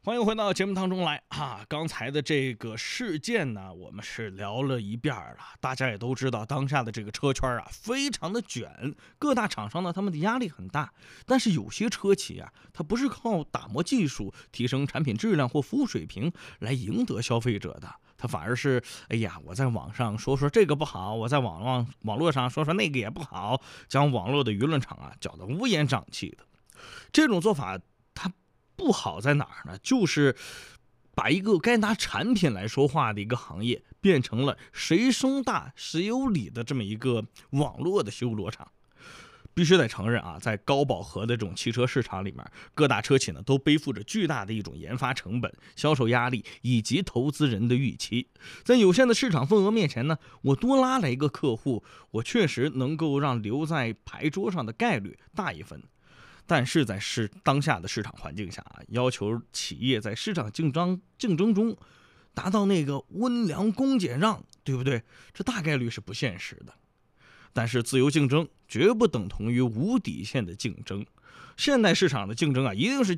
欢迎回到节目当中来啊！刚才的这个事件呢，我们是聊了一遍了。大家也都知道，当下的这个车圈啊，非常的卷，各大厂商呢，他们的压力很大。但是有些车企啊，它不是靠打磨技术、提升产品质量或服务水平来赢得消费者的，它反而是，哎呀，我在网上说说这个不好，我在网络上说说那个也不好，将网络的舆论场啊搅得乌烟瘴气的。这种做法，它不好在哪儿呢？就是把一个该拿产品来说话的一个行业，变成了谁声大谁有理的这么一个网络的修罗场。必须得承认啊，在高饱和的这种汽车市场里面，各大车企呢都背负着巨大的一种研发成本、销售压力以及投资人的预期。在有限的市场份额面前呢，我多拉来一个客户，我确实能够让留在牌桌上的概率大一分。但是在当下的市场环境下啊，要求企业在市场竞争中达到那个温良恭俭让，对不对？这大概率是不现实的。但是自由竞争绝不等同于无底线的竞争。现代市场的竞争啊，一定是